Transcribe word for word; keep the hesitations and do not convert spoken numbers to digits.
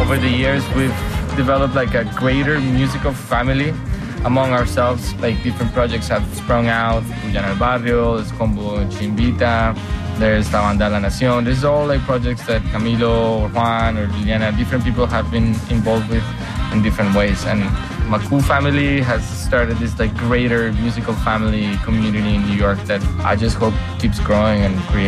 over the years, we've developed like a greater musical family among ourselves. Like different projects have sprung out. Guyana El Barrio, there's Combo Chimbita, there's La Banda La Nación. This is all like projects that Camilo or Juan or Liliana, different people have been involved with in different ways. And Maku family has started this like greater musical family community in New York that I just hope keeps growing and creating.